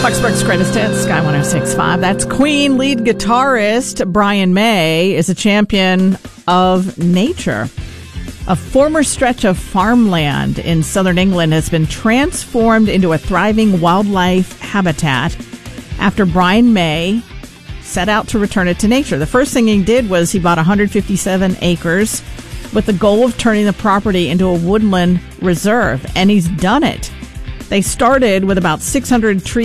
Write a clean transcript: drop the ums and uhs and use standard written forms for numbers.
Foxbrook's Greatest Hits, Sky 106.5. That's Queen lead guitarist Brian May is a champion of nature. A former stretch of farmland in southern England has been transformed into a thriving wildlife habitat after Brian May set out to return it to nature. The first thing he did was he bought 157 acres with the goal of turning the property into a woodland reserve, and he's done it. They started with about 600 trees